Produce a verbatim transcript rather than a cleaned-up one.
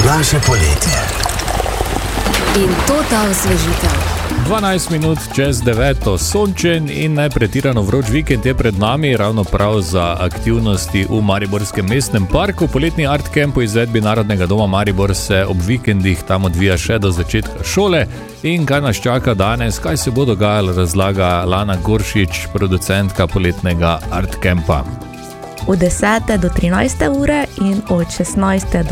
Naše poletje. In to ta osvežitev. dvanajst minut čez deveto, sončen in nepretirano vroč vikend je pred nami, ravno prav za aktivnosti v Mariborskem mestnem parku. Poletni art camp v izvedbi Narodnega doma Maribor se ob vikendih tam odvija še do začetka šole. In kaj nas čaka danes, kaj se bo dogajalo, razlaga Lana Goršič, producentka poletnega art campa. Od desete do trinajste ure in od šestnajste do